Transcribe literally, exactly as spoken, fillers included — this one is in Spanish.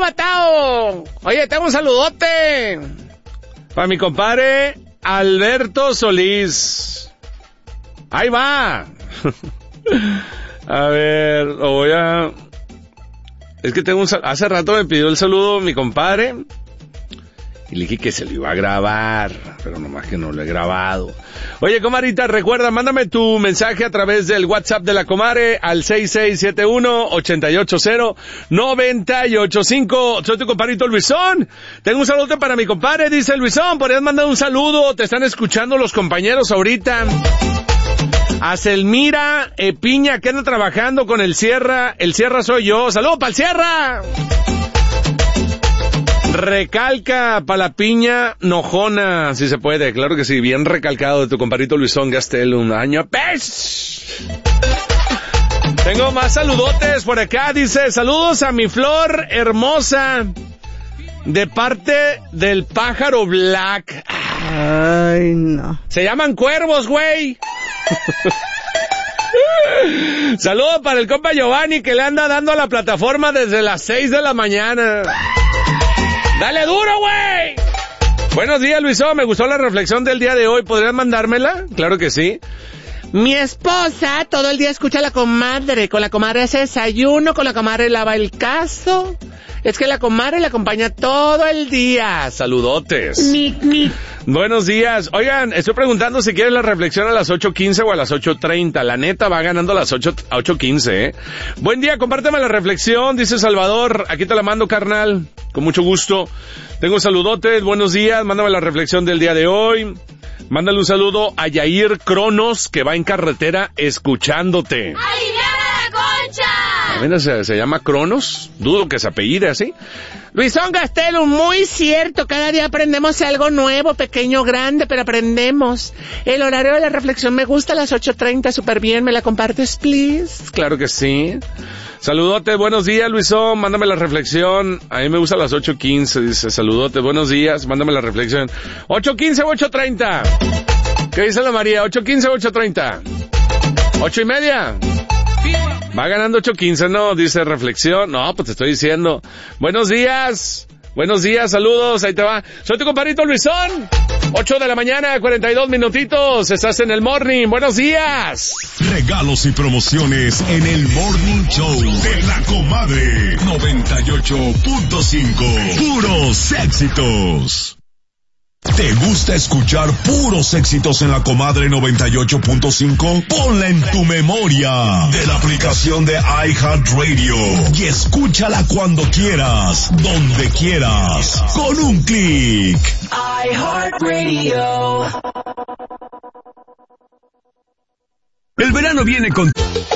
Batao! Oye, tengo un saludote para mi compadre Alberto Solís. Ahí va. A ver, lo voy a... Es que tengo un... Sal... Hace rato me pidió el saludo mi compadre y le dije que se lo iba a grabar, pero nomás que no lo he grabado. Oye, comadrita, recuerda, mándame tu mensaje a través del WhatsApp de la comadre al seis seis siete uno, ocho ocho cero, nueve ocho cinco. Soy tu compadrito Luisón. Tengo un saludo para mi compadre, dice Luisón. Podrías mandar un saludo, te están escuchando los compañeros ahorita. A Selmira eh, Piña, que anda trabajando con el Sierra. El Sierra soy yo. ¡Saludos para el Sierra! Recalca para la Piña Nojona, si se puede, claro que sí, bien recalcado de tu compadrito Luisón Gastel, un año. ¡Pes! Tengo más saludotes por acá, dice, saludos a mi flor hermosa, de parte del pájaro Black. Ay, no. Se llaman cuervos, güey. Saludos para el compa Giovanni, que le anda dando a la plataforma desde las seis de la mañana. ¡Dale duro, güey! Buenos días, Luisón. Me gustó la reflexión del día de hoy. ¿Podrías mandármela? Claro que sí. Mi esposa todo el día escucha a la comadre. Con la comadre hace desayuno, con la comadre lava el caso. Es que la comadre la acompaña todo el día. Saludotes. Ni, ni. Buenos días. Oigan, estoy preguntando si quieres la reflexión a las ocho quince o a las ocho treinta. La neta va ganando a las ocho quince, ¿eh? Buen día, compárteme la reflexión, dice Salvador. Aquí te la mando, carnal. Con mucho gusto. Tengo saludotes. Buenos días. Mándame la reflexión del día de hoy. Mándale un saludo a Yair Cronos, que va en carretera escuchándote. ¡Aliviana la concha! Mira, se, se llama Cronos. Dudo que se apellide así. Luisón Gastelum, muy cierto. Cada día aprendemos algo nuevo, pequeño, grande, pero aprendemos. El horario de la reflexión me gusta a las ocho treinta, súper bien. ¿Me la compartes, please? Claro que sí. Saludote, buenos días, Luisón. Mándame la reflexión. A mí me gusta a las ocho quince, dice. Saludote, buenos días. Mándame la reflexión. ocho quince o ocho treinta. ¿Qué dice la María? ocho quince o ocho treinta. ¿Ocho y media? Va ganando ocho quince, ¿no? Dice reflexión. No, pues te estoy diciendo. Buenos días. Buenos días, saludos. Ahí te va. Soy tu compadrito Luisón. ocho de la mañana, cuarenta y dos minutitos. Estás en el Morning. Buenos días. Regalos y promociones en el Morning Show de la Comadre noventa y ocho punto cinco. Puros éxitos. ¿Te gusta escuchar puros éxitos en la Comadre noventa y ocho punto cinco? Ponla en tu memoria de la aplicación de iHeartRadio y escúchala cuando quieras, donde quieras, con un clic. iHeartRadio. El verano viene con...